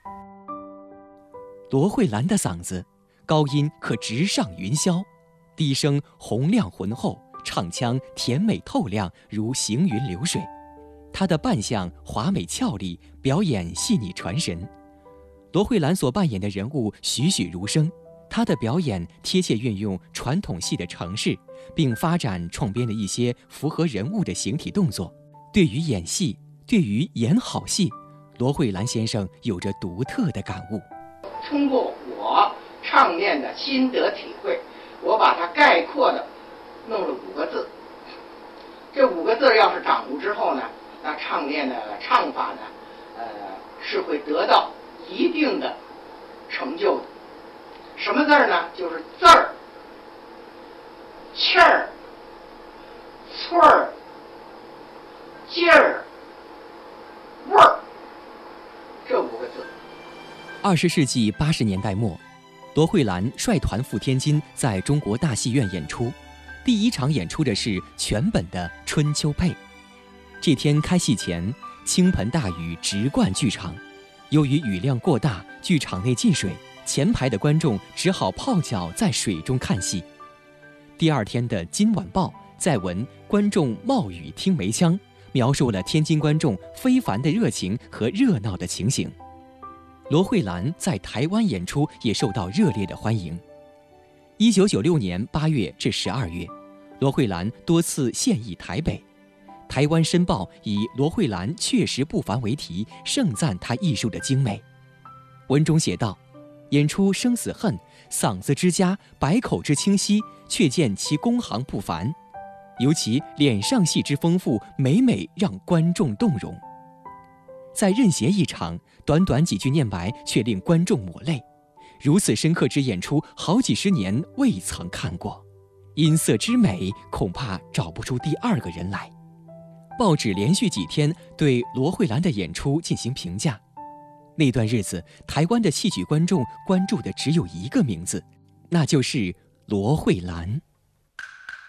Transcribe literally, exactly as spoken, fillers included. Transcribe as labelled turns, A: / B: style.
A: 罗慧兰的嗓子高音可直上云霄，低声洪亮浑厚，唱腔甜美透亮，如行云流水。她的扮相华美俏丽，表演细腻传神。罗慧兰所扮演的人物栩栩如生，她的表演贴切运用传统戏的程式，并发展创编了一些符合人物的形体动作。对于演戏，对于演好戏，罗慧兰先生有着独特的感悟。
B: 通过我唱念的心得体会，我把它概括的弄了五个字。这五个字要是掌握之后呢，那唱念的唱法呢，呃，是会得到一定的成就的。什么字儿呢？就是字儿、气儿、寸儿、劲儿、味儿，这五个字。
A: 二十世纪八十年代末，罗慧兰率团赴天津，在中国大戏院演出。第一场演出的是全本的《春秋配》。这天开戏前，倾盆大雨直灌剧场，由于雨量过大，剧场内进水，前排的观众只好泡脚在水中看戏。第二天的《今晚报》在文观众冒雨听梅腔，描述了天津观众非凡的热情和热闹的情形。罗慧兰在台湾演出也受到热烈的欢迎。一九九六年八月至十二月，罗慧兰多次现役台北。台湾申报以罗慧兰确实不凡为题，盛赞她艺术的精美。文中写道：演出生死恨，嗓子之佳，百口之清晰，却见其工行不凡，尤其脸上戏之丰富，每每让观众动容。在任贤一场，短短几句念白却令观众抹泪，如此深刻之演出，好几十年未曾看过。音色之美，恐怕找不出第二个人来。报纸连续几天对罗慧兰的演出进行评价。那段日子，台湾的戏曲观众关注的只有一个名字，那就是罗慧兰。